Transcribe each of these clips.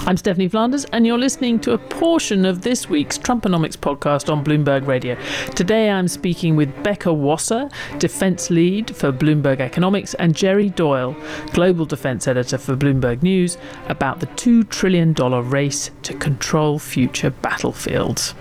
I'm Stephanie Flanders, and you're listening to a portion of this week's Trumponomics podcast on Bloomberg Radio. Today I'm speaking with Becca Wasser, defence lead for Bloomberg Economics, and Jerry Doyle, global defence editor for Bloomberg News, about the $2 trillion race to control future battlefields.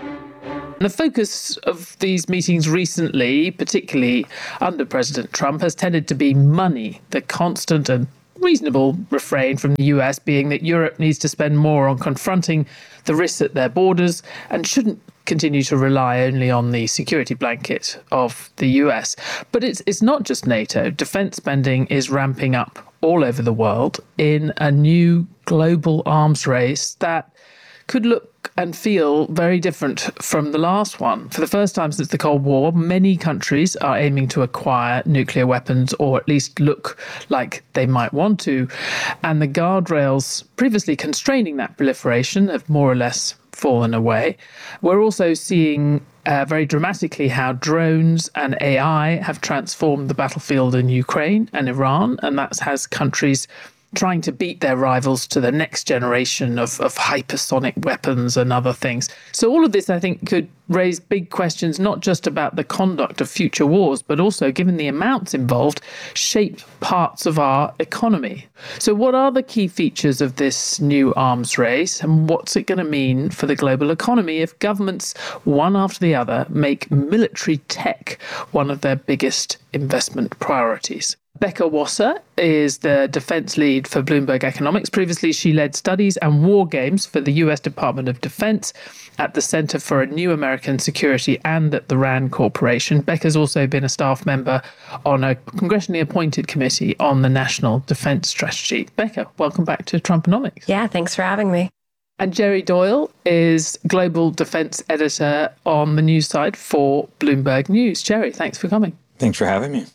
The focus of these meetings recently, particularly under President Trump, has tended to be money, the constant and reasonable refrain from the US being that Europe needs to spend more on confronting the risks at their borders and shouldn't continue to rely only on the security blanket of the US. But it's not just NATO. Defence spending is ramping up all over the world in a new global arms race that could look and feel very different from the last one. For the first time since the Cold War, many countries are aiming to acquire nuclear weapons, or at least look like they might want to. And the guardrails previously constraining that proliferation have more or less fallen away. We're also seeing very dramatically how drones and AI have transformed the battlefield in Ukraine and Iran, and that has countries trying to beat their rivals to the next generation of hypersonic weapons and other things. So all of this, I think, could raise big questions, not just about the conduct of future wars, but also, given the amounts involved, shape parts of our economy. So what are the key features of this new arms race, and what's it going to mean for the global economy if governments, one after the other, make military tech one of their biggest investment priorities? Becca Wasser is the defence lead for Bloomberg Economics. Previously, she led studies and war games for the US Department of Defense at the Center for a New American Security and at the RAND Corporation. Becca's also been a staff member on a congressionally appointed committee on the National Defense Strategy. Becca, welcome back to Trumponomics. Yeah, thanks for having me. And Jerry Doyle is global defence editor on the news side for Bloomberg News. Jerry, thanks for coming. Thanks for having me.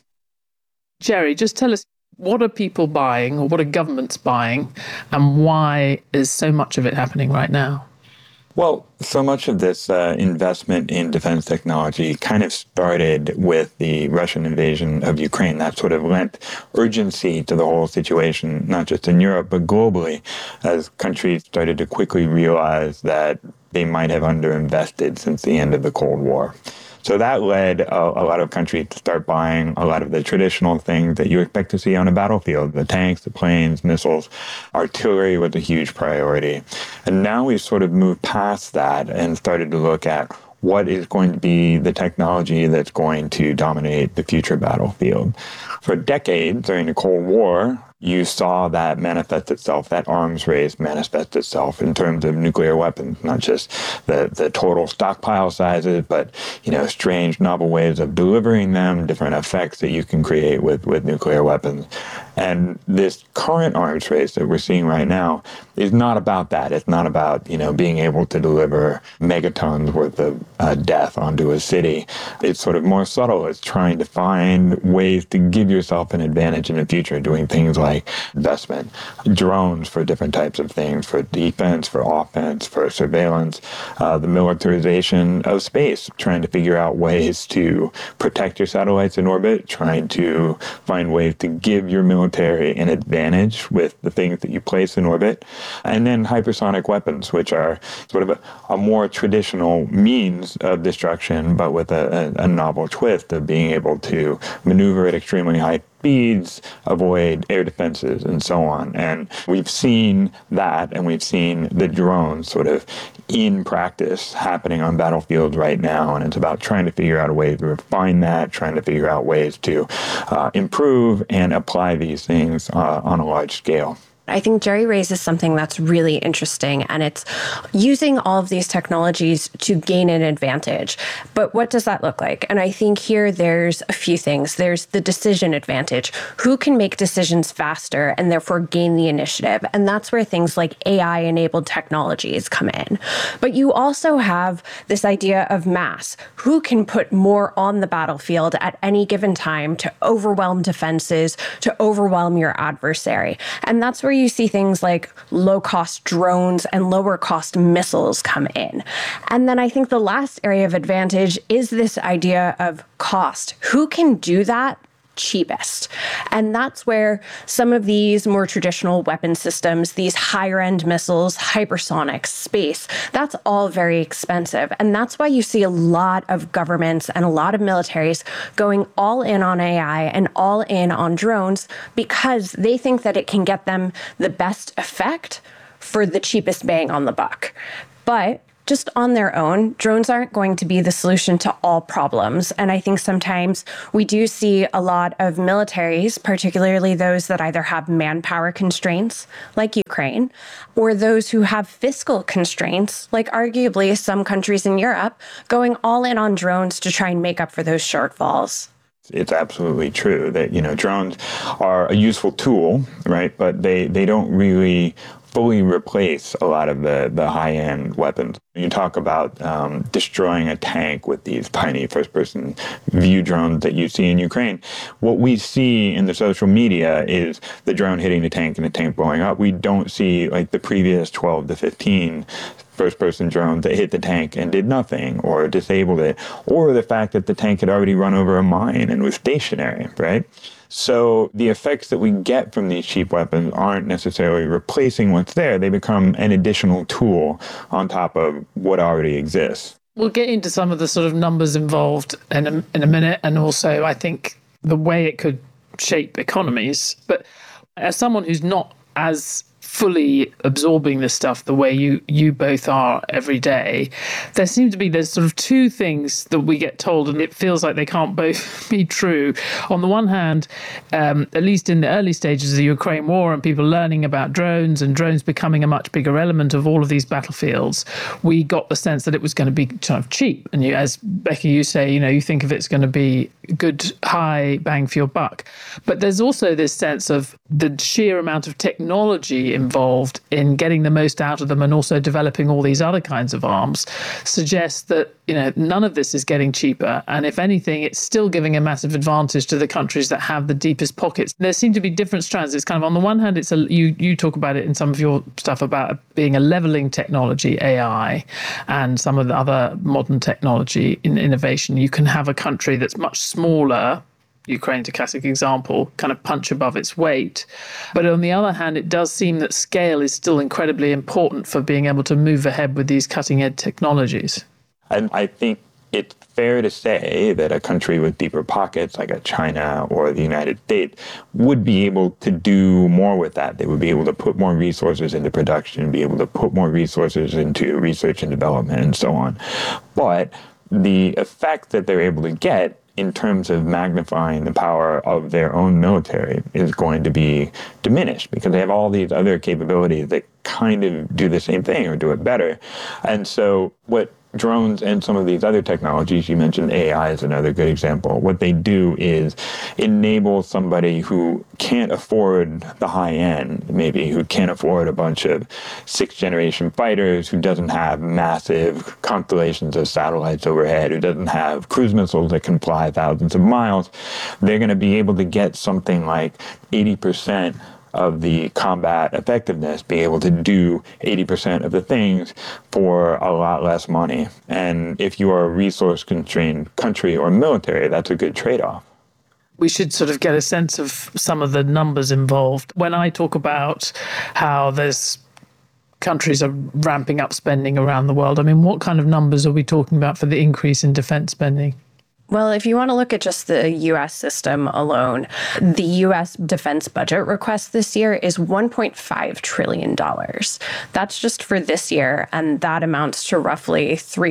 Jerry, just tell us, what are people buying, or what are governments buying, and why is so much of it happening right now? Well, so much of this investment in defense technology kind of started with the Russian invasion of Ukraine. That sort of lent urgency to the whole situation, not just in Europe, but globally, as countries started to quickly realize that they might have underinvested since the end of the Cold War. So that led a lot of countries to start buying a lot of the traditional things that you expect to see on a battlefield. The tanks, the planes, missiles, artillery was a huge priority. And now we've sort of moved past that and started to look at what is going to be the technology that's going to dominate the future battlefield. For decades during the Cold War, you saw that manifest itself, that arms race manifest itself in terms of nuclear weapons, not just the total stockpile sizes, but, strange novel ways of delivering them, different effects that you can create with nuclear weapons. And this current arms race that we're seeing right now is not about that. It's not about, being able to deliver megatons worth of death onto a city. It's sort of more subtle. It's trying to find ways to give yourself an advantage in the future, doing things like investment, drones for different types of things, for defense, for offense, for surveillance, the militarization of space, trying to figure out ways to protect your satellites in orbit, trying to find ways to give your military an advantage with the things that you place in orbit, and then hypersonic weapons, which are sort of a more traditional means of destruction, but with a novel twist of being able to maneuver at extremely high speeds, avoid air defenses, and so on. And we've seen that, and we've seen the drones sort of in practice happening on battlefields right now. And it's about trying to figure out a way to refine that, trying to figure out ways to improve and apply these things on a large scale. I think Jerry raises something that's really interesting, and it's using all of these technologies to gain an advantage. But what does that look like? And I think here there's a few things. There's the decision advantage. Who can make decisions faster and therefore gain the initiative? And that's where things like AI-enabled technologies come in. But you also have this idea of mass. Who can put more on the battlefield at any given time to overwhelm defenses, to overwhelm your adversary? And that's where you see things like low-cost drones and lower-cost missiles come in. And then I think the last area of advantage is this idea of cost. Who can do that cheapest. And that's where some of these more traditional weapon systems, these higher end missiles, hypersonics, space, that's all very expensive. And that's why you see a lot of governments and a lot of militaries going all in on AI and all in on drones because they think that it can get them the best effect for the cheapest bang on the buck. But just on their own, drones aren't going to be the solution to all problems. And I think sometimes we do see a lot of militaries, particularly those that either have manpower constraints, like Ukraine, or those who have fiscal constraints, like arguably some countries in Europe, going all in on drones to try and make up for those shortfalls. It's absolutely true that, drones are a useful tool, right? But they don't really fully replace a lot of the high-end weapons. You talk about destroying a tank with these tiny first-person view drones that you see in Ukraine. What we see in the social media is the drone hitting the tank and the tank blowing up. We don't see like the previous 12 to 15 first-person drones that hit the tank and did nothing or disabled it, or the fact that the tank had already run over a mine and was stationary, right? So the effects that we get from these cheap weapons aren't necessarily replacing what's there. They become an additional tool on top of what already exists. We'll get into some of the sort of numbers involved in a minute, and also I think the way it could shape economies. But as someone who's not as fully absorbing this stuff the way you both are every day, there's sort of two things that we get told, and it feels like they can't both be true. On the one hand, at least in the early stages of the Ukraine war and people learning about drones and drones becoming a much bigger element of all of these battlefields, we got the sense that it was going to be kind of cheap. And as Becca, you say, you think of it's going to be good, high bang for your buck. But there's also this sense of the sheer amount of technology involved in getting the most out of them and also developing all these other kinds of arms suggests that none of this is getting cheaper, and if anything it's still giving a massive advantage to the countries that have the deepest pockets. There seem to be different strands. It's kind of, on the one hand, it's you talk about it in some of your stuff about being a leveling technology, AI, and some of the other modern technology in innovation. You can have a country that's much smaller, Ukraine's a classic example, kind of punch above its weight. But on the other hand, it does seem that scale is still incredibly important for being able to move ahead with these cutting-edge technologies. And I think it's fair to say that a country with deeper pockets, like a China or the United States, would be able to do more with that. They would be able to put more resources into production, be able to put more resources into research and development, and so on. But the effect that they're able to get in terms of magnifying the power of their own military is going to be diminished because they have all these other capabilities that kind of do the same thing or do it better. And so what drones and some of these other technologies, you mentioned AI is another good example. What they do is enable somebody who can't afford the high end, maybe who can't afford a bunch of 6th generation fighters, who doesn't have massive constellations of satellites overhead, who doesn't have cruise missiles that can fly thousands of miles. They're going to be able to get something like 80% of the combat effectiveness, be able to do 80% of the things for a lot less money. And if you are a resource-constrained country or military, that's a good trade-off. We should sort of get a sense of some of the numbers involved. When I talk about how there's countries are ramping up spending around the world, I mean, what kind of numbers are we talking about for the increase in defense spending? Well, if you want to look at just the U.S. system alone, the U.S. defense budget request this year is $1.5 trillion. That's just for this year, and that amounts to roughly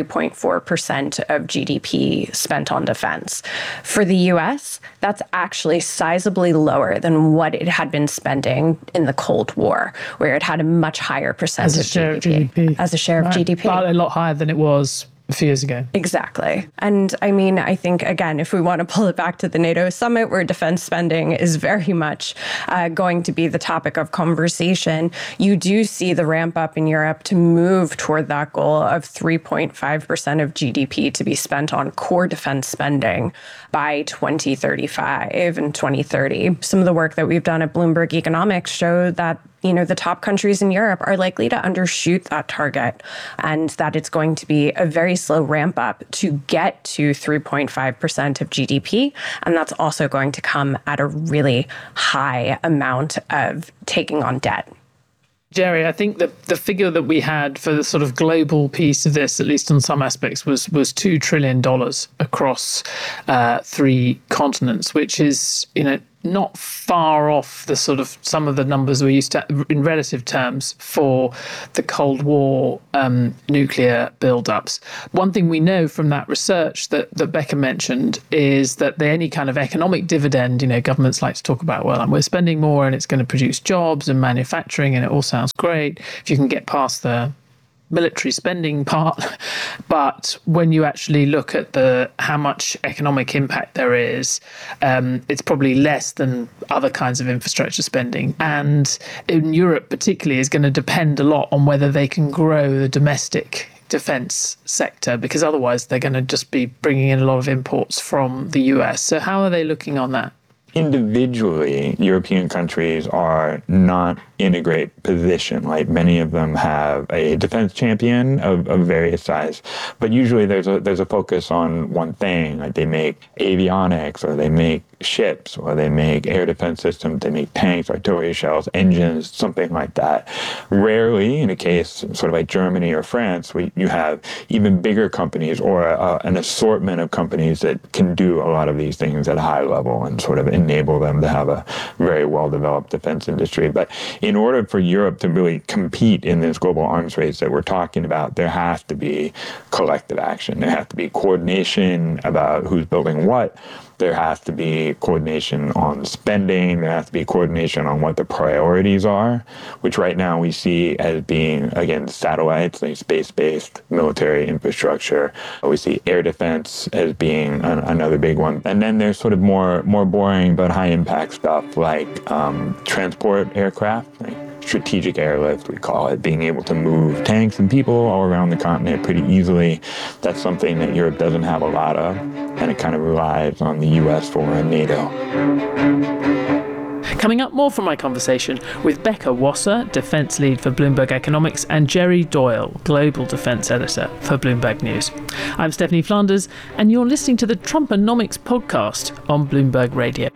3.4% of GDP spent on defense. For the U.S., that's actually sizably lower than what it had been spending in the Cold War, where it had a much higher percentage as a share of GDP. As a share of GDP. But a lot higher than it was a few years ago. Exactly. And I mean, I think, again, if we want to pull it back to the NATO summit, where defense spending is very much going to be the topic of conversation, you do see the ramp up in Europe to move toward that goal of 3.5% of GDP to be spent on core defense spending by 2035 and 2030. Some of the work that we've done at Bloomberg Economics show that the top countries in Europe are likely to undershoot that target, and that it's going to be a very slow ramp up to get to 3.5% of GDP. And that's also going to come at a really high amount of taking on debt. Jerry, I think the figure that we had for the sort of global piece of this, at least on some aspects, was $2 trillion across 3 continents, which is, not far off the sort of some of the numbers we're used to in relative terms for the Cold War nuclear buildups. One thing we know from that research that Becca mentioned is that any kind of economic dividend, governments like to talk about, well, we're spending more and it's going to produce jobs and manufacturing and it all sounds great if you can get past the military spending part, but when you actually look at how much economic impact there is, it's probably less than other kinds of infrastructure spending. And in Europe particularly is going to depend a lot on whether they can grow the domestic defense sector, because otherwise they're going to just be bringing in a lot of imports from the US. So how are they looking on that? Individually, European countries are not in a great position. Like many of them have a defense champion of various size, but usually there's a focus on one thing. Like they make avionics, or they make ships, or they make air defense systems, they make tanks, artillery shells, engines, something like that. Rarely, in a case sort of like Germany or France, you have even bigger companies or an assortment of companies that can do a lot of these things at a high level and sort of enable them to have a very well-developed defense industry. But in order for Europe to really compete in this global arms race that we're talking about, there has to be collective action. There has to be coordination about who's building what. There has to be coordination on spending. There has to be coordination on what the priorities are, which right now we see as being, again, satellites, like space-based military infrastructure. We see air defense as being another big one. And then there's sort of more boring but high-impact stuff like transport aircraft, like strategic airlift, we call it, being able to move tanks and people all around the continent pretty easily. That's something that Europe doesn't have a lot of, and it kind of relies on the US for and NATO. Coming up, more from my conversation with Becca Wasser, Defence Lead for Bloomberg Economics, and Jerry Doyle, Global Defence Editor for Bloomberg News. I'm Stephanie Flanders, and you're listening to the Trumponomics podcast on Bloomberg Radio.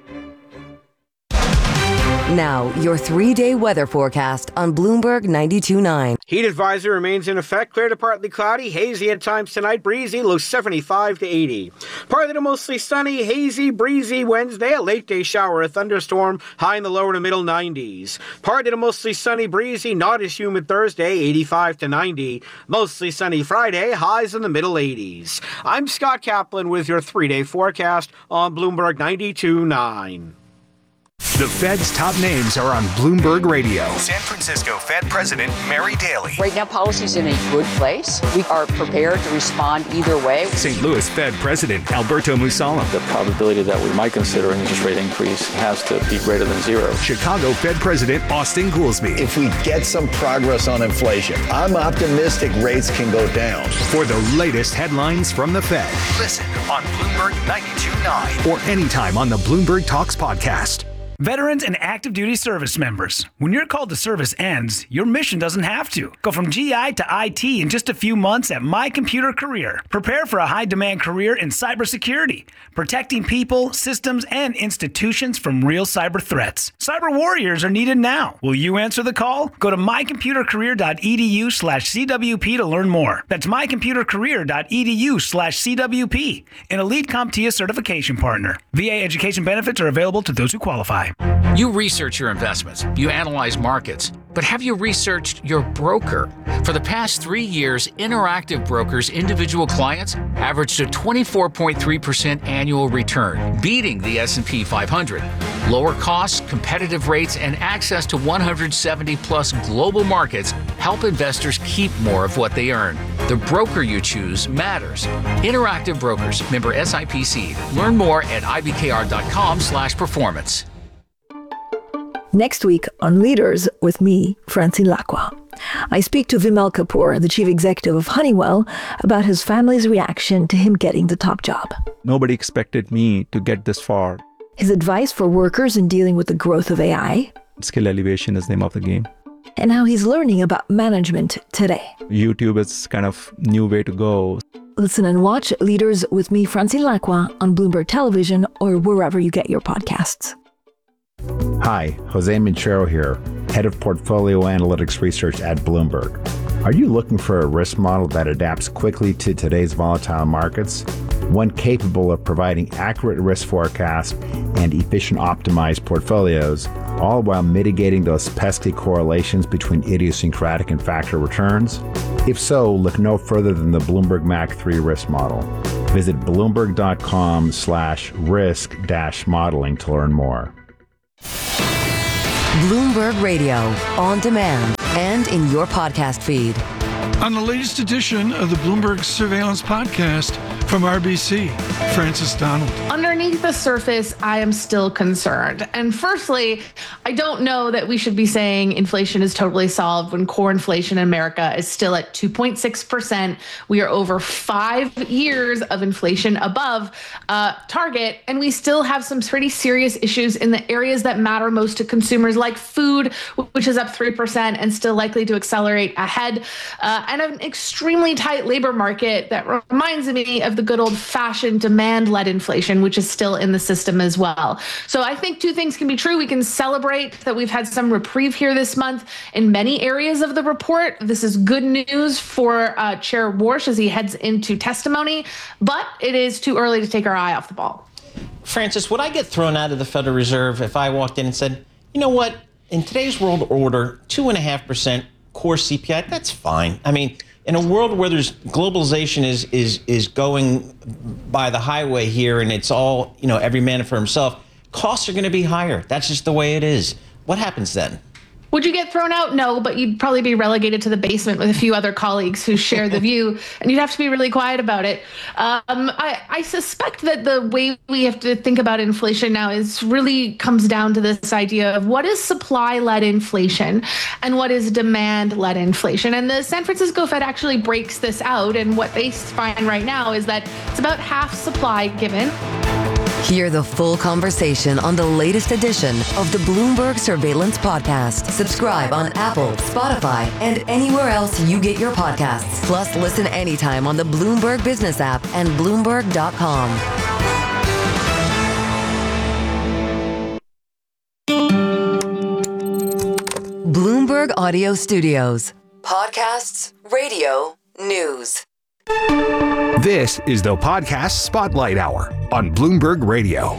Now, your 3-day weather forecast on Bloomberg 92.9. Heat advisory remains in effect. Clear to partly cloudy, hazy at times tonight, breezy, low 75 to 80. Partly to mostly sunny, hazy, breezy Wednesday, a late day shower, a thunderstorm, high in the lower to middle 90s. Partly to mostly sunny, breezy, not as humid Thursday, 85 to 90. Mostly sunny Friday, highs in the middle 80s. I'm Scott Kaplan with your 3-day forecast on Bloomberg 92.9. The Fed's top names are on Bloomberg Radio. San Francisco Fed President Mary Daly. Right now, policy's in a good place. We are prepared to respond either way. St. Louis Fed President Alberto Musalem. The probability that we might consider an interest rate increase has to be greater than zero. Chicago Fed President Austin Goolsbee. If we get some progress on inflation, I'm optimistic rates can go down. For the latest headlines from the Fed, listen on Bloomberg 92.9 or anytime on the Bloomberg Talks podcast. Veterans and active duty service members. When your call to service ends, your mission doesn't have to. Go from GI to IT in just a few months at My Computer Career. Prepare for a high-demand career in cybersecurity, protecting people, systems, and institutions from real cyber threats. Cyber warriors are needed now. Will you answer the call? Go to mycomputercareer.edu/CWP to learn more. That's mycomputercareer.edu/CWP, an elite CompTIA certification partner. VA education benefits are available to those who qualify. You research your investments, you analyze markets, but have you researched your broker? For the past 3 years, Interactive Brokers' individual clients averaged a 24.3% annual return, beating the S&P 500. Lower costs, competitive rates, and access to 170-plus global markets help investors keep more of what they earn. The broker you choose matters. Interactive Brokers, member SIPC. Learn more at ibkr.com/performance. Next week on Leaders with me, Francine Lacqua. I speak to Vimal Kapoor, the chief executive of Honeywell, about his family's reaction to him getting the top job. Nobody expected me to get this far. His advice for workers in dealing with the growth of AI, Skill elevation is the name of the game. And how he's learning about management today. YouTube is kind of new way to go. Listen and watch Leaders with me, Francine Lacqua, on Bloomberg Television or wherever you get your podcasts. Hi, Jose Minchero here, Head of Portfolio Analytics Research at Bloomberg. Are you looking for a risk model that adapts quickly to today's volatile markets? One capable of providing accurate risk forecasts and efficient optimized portfolios, all while mitigating those pesky correlations between idiosyncratic and factor returns? If so, look no further than the Bloomberg MAC 3 risk model. Visit bloomberg.com/risk-modeling to learn more. Bloomberg Radio, on demand and in your podcast feed. On the latest edition of the Bloomberg Surveillance Podcast from RBC, Francis Donald. Underneath the surface, I am still concerned. And firstly, I don't know that we should be saying inflation is totally solved when core inflation in America is still at 2.6%. We are over 5 years of inflation above target, and we still have some pretty serious issues in the areas that matter most to consumers, like food, which is up 3% and still likely to accelerate ahead, and an extremely tight labor market that reminds me of the good old-fashioned demand-led inflation, which is still in the system as well. So I think two things can be true. We can celebrate that we've had some reprieve here this month in many areas of the report. This is good news for Chair Warsh as he heads into testimony, but it is too early to take our eye off the ball. Francis, would I get thrown out of the Federal Reserve if I walked in and said, you know what, in today's world order, 2.5% core CPI, that's fine. I mean, in a world where there's globalization is going by the highway here and it's all, every man for himself, costs are going to be higher. That's just the way it is. What happens then? Would you get thrown out? No, but you'd probably be relegated to the basement with a few other colleagues who share the view, and you'd have to be really quiet about it. I suspect that the way we have to think about inflation now is really comes down to this idea of what is supply-led inflation and what is demand-led inflation. And the San Francisco Fed actually breaks this out, and what they find right now is that it's about half supply given. Hear the full conversation on the latest edition of the Bloomberg Surveillance Podcast. Subscribe on Apple, Spotify, and anywhere else you get your podcasts. Plus, listen anytime on the Bloomberg Business app and Bloomberg.com. Bloomberg Audio Studios. Podcasts, radio, news. This is the Podcast Spotlight Hour on Bloomberg Radio.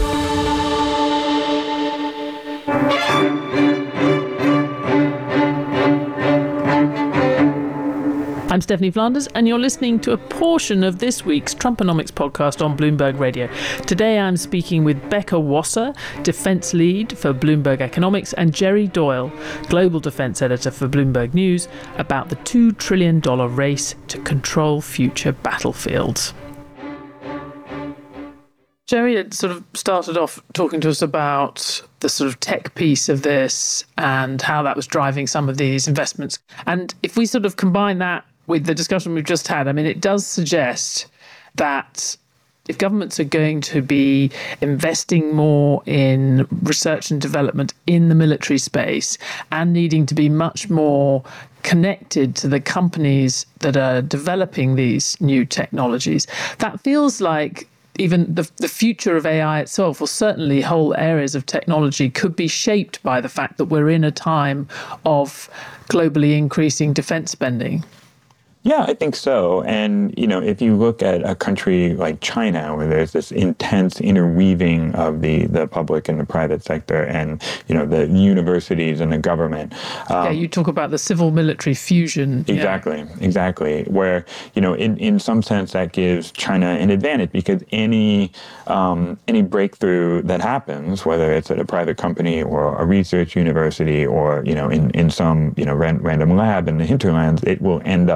I'm Stephanie Flanders, and you're listening to a portion of this week's Trumponomics podcast on Bloomberg Radio. Today I'm speaking with Becca Wasser, defense lead for Bloomberg Economics, and Jerry Doyle, global defense editor for Bloomberg News, about the $2 trillion race to control future battlefields. Jerry had sort of started off talking to us about the sort of tech piece of this and how that was driving some of these investments. And if we sort of combine that with the discussion we've just had, I mean, it does suggest that if governments are going to be investing more in research and development in the military space and needing to be much more connected to the companies that are developing these new technologies, that feels like even the future of AI itself, or certainly whole areas of technology, could be shaped by the fact that we're in a time of globally increasing defense spending. Yeah, I think so. And, if you look at a country like China, where there's this intense interweaving of the public and the private sector and, the universities and the government. You talk about the civil-military fusion. Exactly. Where, in some sense that gives China an advantage, because any breakthrough that happens, whether it's at a private company or a research university or, in some, random lab in the hinterlands, it will end up in the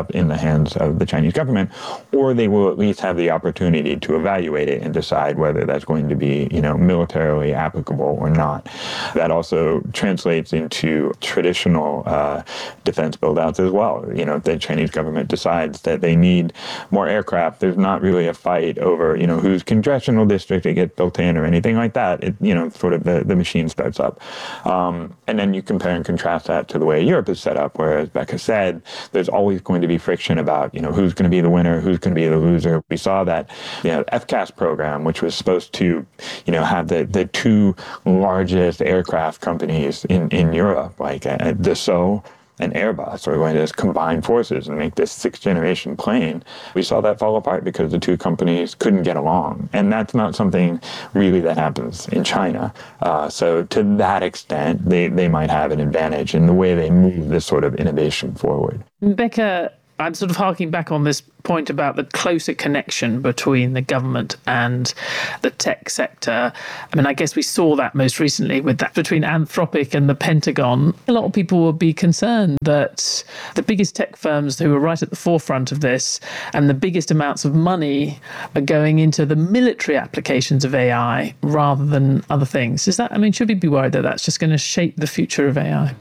hands of the Chinese government, or they will at least have the opportunity to evaluate it and decide whether that's going to be, militarily applicable or not. That also translates into traditional defense build-outs as well. If the Chinese government decides that they need more aircraft, there's not really a fight over, whose congressional district it gets built in or anything like that. Sort of the machine starts up. And then you compare and contrast that to the way Europe is set up, where, as Becca said, there's always going to be friction about, who's going to be the winner, who's going to be the loser. We saw that, FCAS program, which was supposed to, have the two largest aircraft companies in Europe, like Dassault and Airbus, are going to just combine forces and make this sixth-generation plane. We saw that fall apart because the two companies couldn't get along. And that's not something really that happens in China. So to that extent, they might have an advantage in the way they move this sort of innovation forward. Becca, I'm sort of harking back on this point about the closer connection between the government and the tech sector. I mean, I guess we saw that most recently with that between Anthropic and the Pentagon. A lot of people will be concerned that the biggest tech firms who are right at the forefront of this and the biggest amounts of money are going into the military applications of AI rather than other things. Should we be worried that that's just going to shape the future of AI?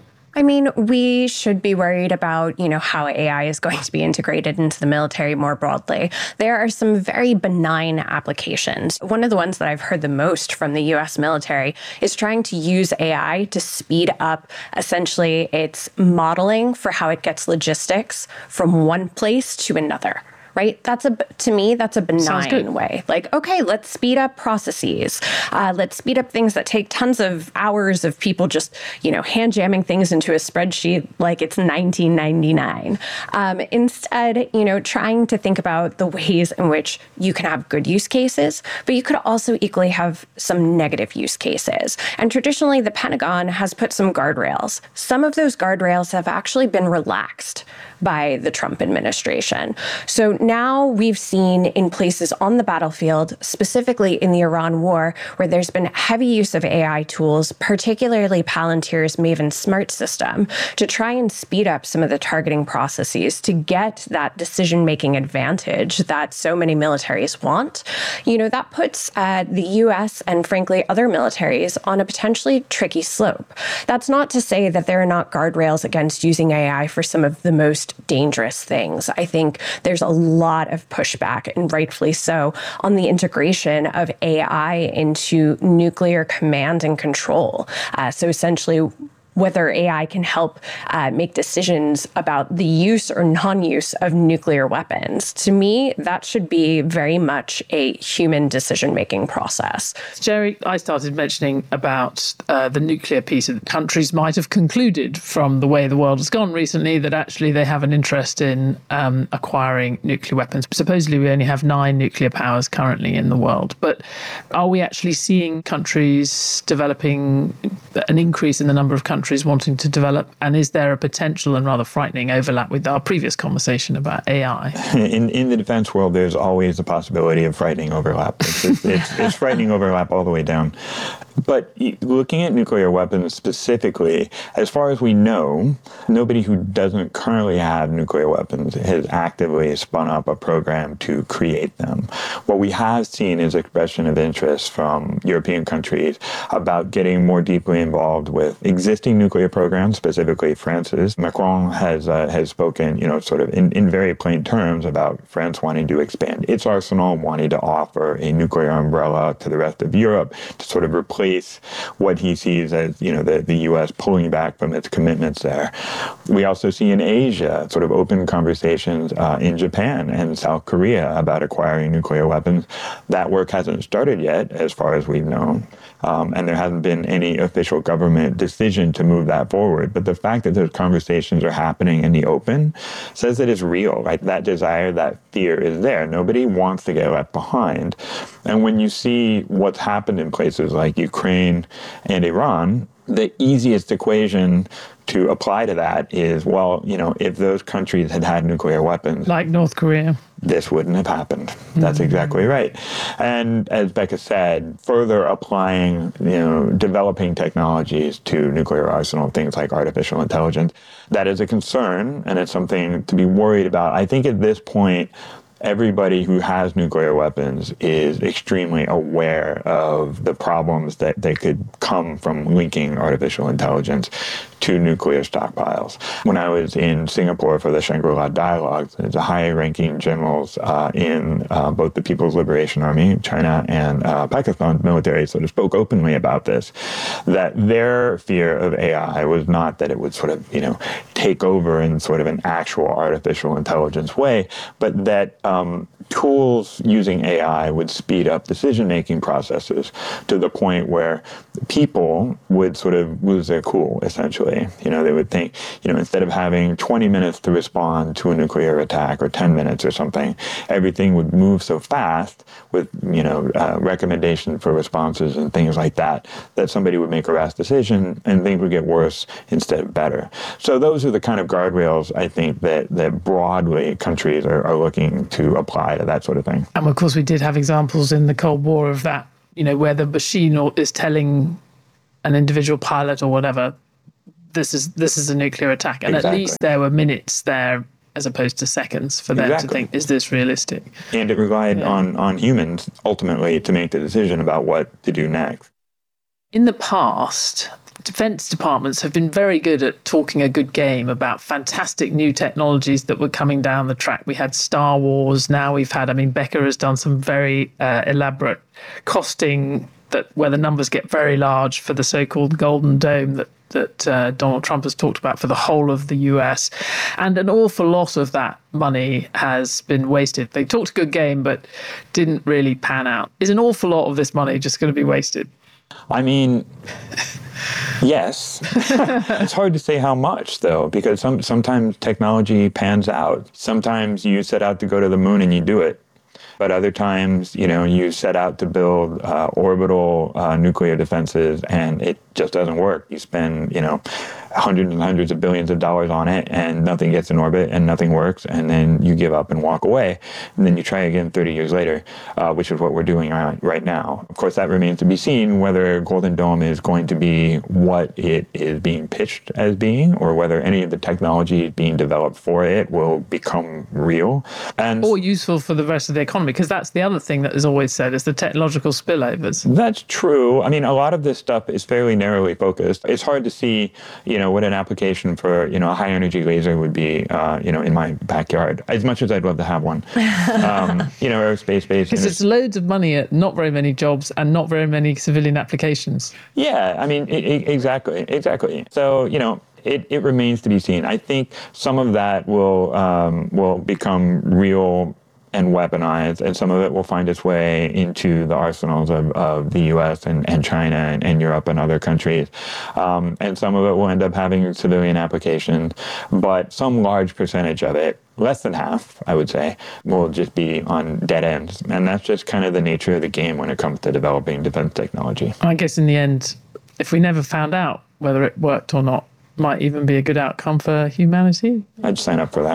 We should be worried about, how AI is going to be integrated into the military more broadly. There are some very benign applications. One of the ones that I've heard the most from the US military is trying to use AI to speed up essentially its modeling for how it gets logistics from one place to another. Right? To me, that's a benign way. Okay, let's speed up processes. Let's speed up things that take tons of hours of people just, hand jamming things into a spreadsheet like it's 1999. Instead, trying to think about the ways in which you can have good use cases, but you could also equally have some negative use cases. And traditionally, the Pentagon has put some guardrails. Some of those guardrails have actually been relaxed by the Trump administration. So now we've seen in places on the battlefield, specifically in the Iran war, where there's been heavy use of AI tools, particularly Palantir's Maven Smart system, to try and speed up some of the targeting processes to get that decision-making advantage that so many militaries want. That puts the US and frankly other militaries on a potentially tricky slope. That's not to say that there are not guardrails against using AI for some of the most dangerous things. I think there's a lot of pushback, and rightfully so, on the integration of AI into nuclear command and control. So essentially, whether AI can help make decisions about the use or non-use of nuclear weapons. To me, that should be very much a human decision-making process. Jerry, I started mentioning about the nuclear piece. Countries might have concluded from the way the world has gone recently that actually they have an interest in acquiring nuclear weapons. Supposedly, we only have 9 nuclear powers currently in the world. But are we actually seeing countries developing an increase in the number of countries wanting to develop? And is there a potential and rather frightening overlap with our previous conversation about AI? In the defense world, there's always the possibility of frightening overlap. It's frightening overlap all the way down. But looking at nuclear weapons specifically, as far as we know, nobody who doesn't currently have nuclear weapons has actively spun up a program to create them. What we have seen is expression of interest from European countries about getting more deeply involved with existing nuclear programs, specifically France's. Macron has spoken, sort of in very plain terms about France wanting to expand its arsenal, wanting to offer a nuclear umbrella to the rest of Europe to sort of replace what he sees as, the U.S. pulling back from its commitments there. We also see in Asia sort of open conversations in Japan and South Korea about acquiring nuclear weapons. That work hasn't started yet, as far as we've known. And there hasn't been any official government decision to move that forward. But the fact that those conversations are happening in the open says that it's real. Like, that desire, that fear is there. Nobody wants to get left behind. And when you see what's happened in places like Ukraine and Iran, the easiest equation to apply to that is, if those countries had nuclear weapons. Like North Korea. this wouldn't have happened. That's exactly right. And as Becca said, further applying, developing technologies to nuclear arsenal, things like artificial intelligence, that is a concern, and it's something to be worried about. I think at this point, everybody who has nuclear weapons is extremely aware of the problems that they could come from linking artificial intelligence to nuclear stockpiles. When I was in Singapore for the Shangri-La Dialogue, the high-ranking generals in both the People's Liberation Army, China, and Pakistan's military sort of spoke openly about this, that their fear of AI was not that it would sort of, take over in sort of an actual artificial intelligence way, but that tools using AI would speed up decision-making processes to the point where people would sort of lose their cool, essentially. They would think, instead of having 20 minutes to respond to a nuclear attack or 10 minutes or something, everything would move so fast with, recommendation for responses and things like that, that somebody would make a rash decision and things would get worse instead of better. So those are the kind of guardrails, I think, that broadly countries are looking to apply to that sort of thing. And of course, we did have examples in the Cold War of that, where the machine is telling an individual pilot or whatever, this is a nuclear attack. And At least there were minutes there as opposed to seconds for them to think, is this realistic? And it relied on humans ultimately to make the decision about what to do next. In the past, defense departments have been very good at talking a good game about fantastic new technologies that were coming down the track. We had Star Wars. Now we've had, Becca has done some very elaborate costing where the numbers get very large for the so-called Golden Dome that Donald Trump has talked about for the whole of the US. And an awful lot of that money has been wasted. They talked a good game, but didn't really pan out. Is an awful lot of this money just going to be wasted? Yes. It's hard to say how much, though, because sometimes technology pans out. Sometimes you set out to go to the moon and you do it. But other times, you set out to build orbital nuclear defenses and it just doesn't work. You spend, hundreds and hundreds of billions of dollars on it and nothing gets in orbit and nothing works, and then you give up and walk away. And then you try again 30 years later, which is what we're doing right now. Of course, that remains to be seen whether Golden Dome is going to be what it is being pitched as being, or whether any of the technology being developed for it will become real. Or useful for the rest of the economy, because that's the other thing that is always said, is the technological spillovers. That's true. A lot of this stuff is fairly narrowly focused. It's hard to see, what an application for, a high energy laser would be, in my backyard, as much as I'd love to have one. Aerospace based. Because it's loads of money at not very many jobs and not very many civilian applications. Yeah, exactly. So, it remains to be seen. I think some of that will become real and weaponized, and some of it will find its way into the arsenals of the U.S. and China and Europe and other countries. And some of it will end up having civilian applications, but some large percentage of it, less than half, I would say, will just be on dead ends. And that's just kind of the nature of the game when it comes to developing defense technology. I guess in the end, if we never found out whether it worked or not, might even be a good outcome for humanity. I'd sign up for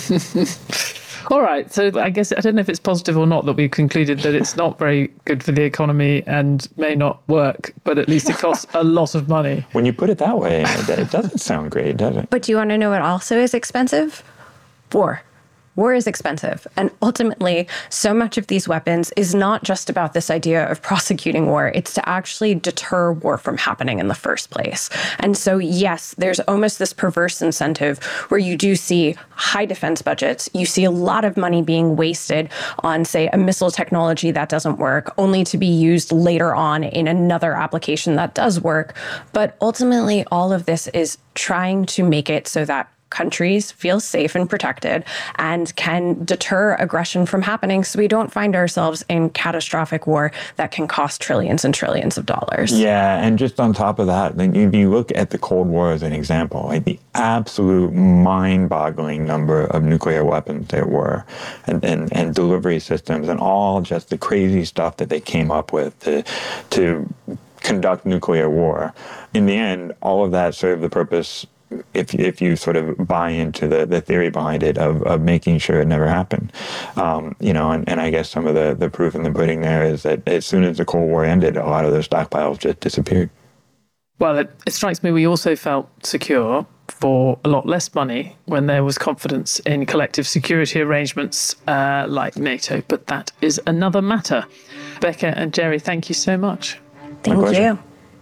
that. All right. So I guess I don't know if it's positive or not that we've concluded that it's not very good for the economy and may not work, but at least it costs a lot of money. When you put it that way, it doesn't sound great, does it? But do you want to know what also is expensive? War. War is expensive. And ultimately, so much of these weapons is not just about this idea of prosecuting war. It's to actually deter war from happening in the first place. And so, yes, there's almost this perverse incentive where you do see high defense budgets. You see a lot of money being wasted on, say, a missile technology that doesn't work, only to be used later on in another application that does work. But ultimately, all of this is trying to make it so that countries feel safe and protected and can deter aggression from happening so we don't find ourselves in catastrophic war that can cost trillions and trillions of dollars. Yeah, and just on top of that, if you look at the Cold War as an example, the absolute mind-boggling number of nuclear weapons there were and delivery systems and all just the crazy stuff that they came up with to conduct nuclear war. In the end, all of that served the purpose if you sort of buy into the theory behind it of making sure it never happened. And I guess some of the proof in the pudding there is that as soon as the Cold War ended, a lot of those stockpiles just disappeared. Well, it strikes me we also felt secure for a lot less money when there was confidence in collective security arrangements like NATO. But that is another matter. Becca and Jerry, thank you so much. Thank you.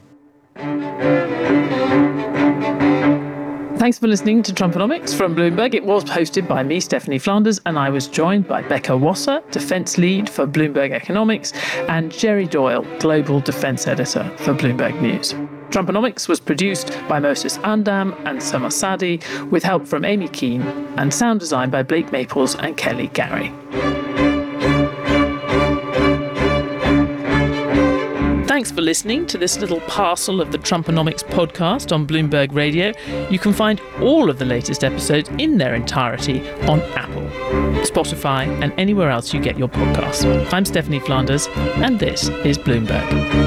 Thanks for listening to Trumponomics from Bloomberg. It was hosted by me, Stephanie Flanders, and I was joined by Becca Wasser, defense lead for Bloomberg Economics, and Jerry Doyle, global defense editor for Bloomberg News. Trumponomics was produced by Moses Andam and Summer Sadi, with help from Amy Keane, and sound design by Blake Maples and Kelly Gary. Thanks for listening to this little parcel of the Trumponomics podcast on Bloomberg Radio. You can find all of the latest episodes in their entirety on Apple, Spotify, and anywhere else you get your podcasts. I'm Stephanie Flanders, and this is Bloomberg.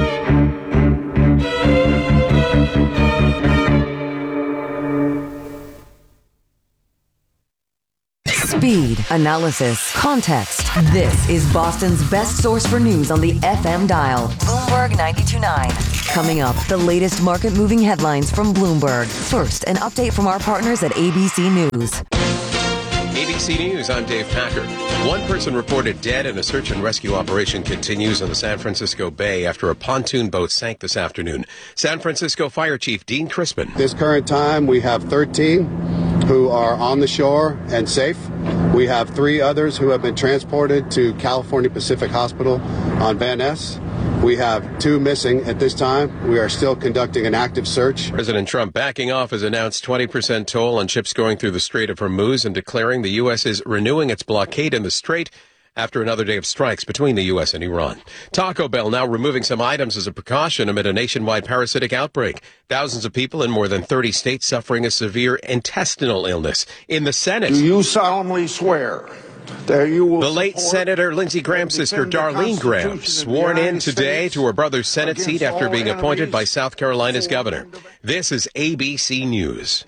Speed, analysis, context. This is Boston's best source for news on the FM dial. Bloomberg 92.9. Coming up, the latest market-moving headlines from Bloomberg. First, an update from our partners at ABC News. ABC News, I'm Dave Packer. One person reported dead and a search and rescue operation continues on the San Francisco Bay after a pontoon boat sank this afternoon. San Francisco Fire Chief Dean Crispin. This current time, we have 13 who are on the shore and safe. We have 3 others who have been transported to California Pacific Hospital on Van Ness. We have 2 missing at this time. We are still conducting an active search. President Trump backing off has announced 20% toll on ships going through the Strait of Hormuz and declaring the U.S. is renewing its blockade in the strait after another day of strikes between the U.S. and Iran. Taco Bell now removing some items as a precaution amid a nationwide parasitic outbreak. Thousands of people in more than 30 states suffering a severe intestinal illness. In the Senate, do you solemnly swear that you will the late Senator Lindsey Graham's sister Darlene Graham sworn in today to her brother's Senate seat after being appointed by South Carolina's governor. This is ABC News.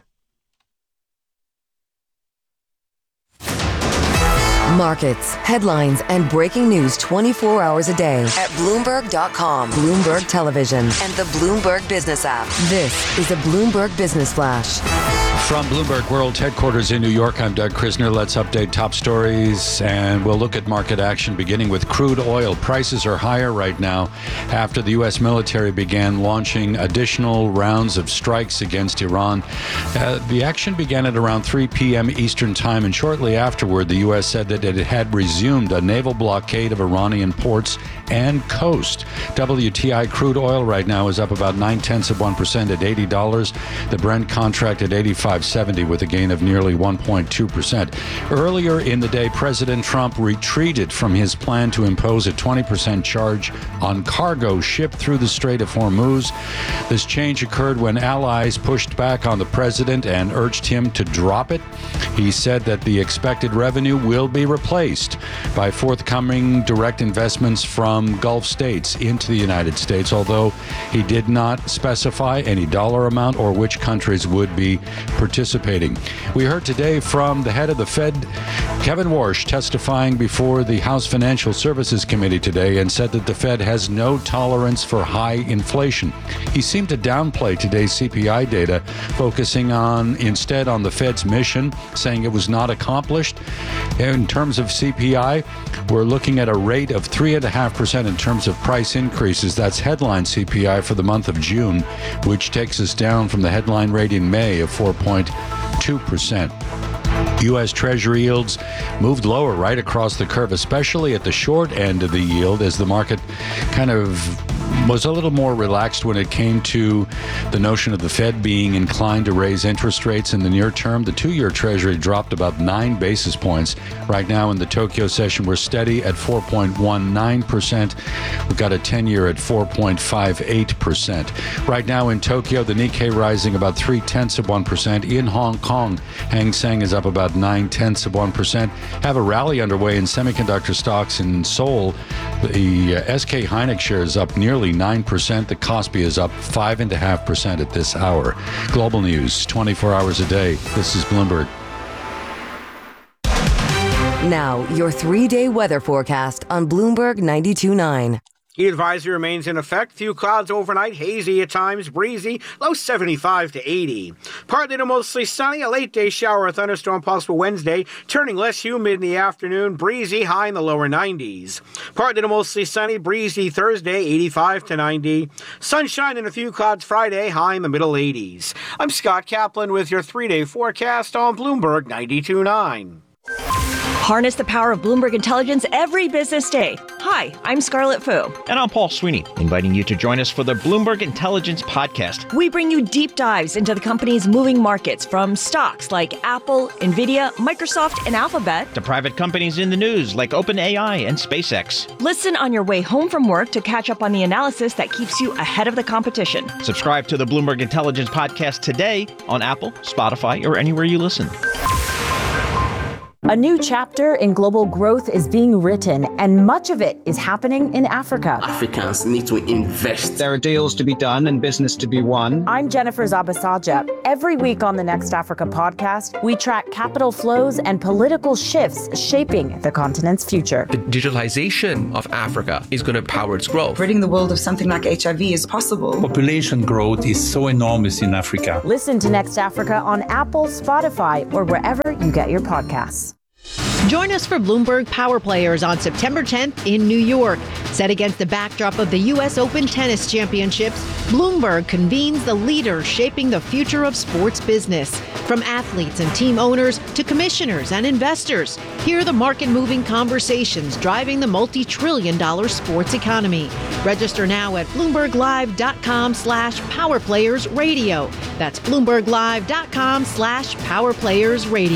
Markets, headlines, and breaking news 24 hours a day at Bloomberg.com, Bloomberg Television, and the Bloomberg Business app. This is a Bloomberg Business Flash. From Bloomberg World Headquarters in New York, I'm Doug Krisner. Let's update top stories, and we'll look at market action, beginning with crude oil. Prices are higher right now after the U.S. military began launching additional rounds of strikes against Iran. The action began at around 3 p.m. Eastern Time, and shortly afterward, the U.S. said that it had resumed a naval blockade of Iranian ports and coast. WTI crude oil right now is up about 0.9% at $80. The Brent contract at $85.70 with a gain of nearly 1.2%. Earlier in the day, President Trump retreated from his plan to impose a 20% charge on cargo shipped through the Strait of Hormuz. This change occurred when allies pushed back on the president and urged him to drop it. He said that the expected revenue will be replaced by forthcoming direct investments from Gulf states into the United States, although he did not specify any dollar amount or which countries would be participating. We heard today from the head of the Fed, Kevin Warsh, testifying before the House Financial Services Committee today, and said that the Fed has no tolerance for high inflation. He seemed to downplay today's CPI data, focusing instead on the Fed's mission, saying it was not accomplished. In terms of CPI, we're looking at a rate of 3.5% in terms of price increases. That's headline CPI for the month of June, which takes us down from the headline rate in May of 4.2%. U.S. Treasury yields moved lower right across the curve, especially at the short end of the yield, as the market kind of was a little more relaxed when it came to the notion of the Fed being inclined to raise interest rates in the near term. The 2-year Treasury dropped about 9 basis points. Right now in the Tokyo session, we're steady at 4.19%. We've got a 10-year at 4.58%. Right now in Tokyo, the Nikkei rising about 0.3%. In Hong Kong, Hang Seng is up about 0.9%. Have a rally underway in semiconductor stocks in Seoul. The SK Hynix share is up nearly nearly 9%. The Kospi is up 5.5% at this hour. Global news, 24 hours a day. This is Bloomberg. Now, your 3-day weather forecast on Bloomberg 92.9. Heat advisory remains in effect. Few clouds overnight, hazy at times, breezy, low 75 to 80. Partly to mostly sunny, a late day shower or thunderstorm possible Wednesday, turning less humid in the afternoon, breezy, high in the lower 90s. Partly to mostly sunny, breezy Thursday, 85 to 90. Sunshine and a few clouds Friday, high in the middle 80s. I'm Scott Kaplan with your 3-day forecast on Bloomberg 92.9. Harness the power of Bloomberg Intelligence every business day. Hi, I'm Scarlett Fu. And I'm Paul Sweeney, inviting you to join us for the Bloomberg Intelligence Podcast. We bring you deep dives into the company's moving markets, from stocks like Apple, Nvidia, Microsoft, and Alphabet, to private companies in the news like OpenAI and SpaceX. Listen on your way home from work to catch up on the analysis that keeps you ahead of the competition. Subscribe to the Bloomberg Intelligence Podcast today on Apple, Spotify, or anywhere you listen. A new chapter in global growth is being written, and much of it is happening in Africa. Africans need to invest. There are deals to be done and business to be won. I'm Jennifer Zabasaja. Every week on the Next Africa podcast, we track capital flows and political shifts shaping the continent's future. The digitalization of Africa is going to power its growth. Ridding the world of something like HIV is possible. Population growth is so enormous in Africa. Listen to Next Africa on Apple, Spotify, or wherever you get your podcasts. Join us for Bloomberg Power Players on September 10th in New York. Set against the backdrop of the U.S. Open Tennis Championships, Bloomberg convenes the leaders shaping the future of sports business. From athletes and team owners to commissioners and investors, hear the market-moving conversations driving the multi-trillion-dollar sports economy. Register now at BloombergLive.com/PowerPlayersRadio. That's BloombergLive.com/PowerPlayersRadio.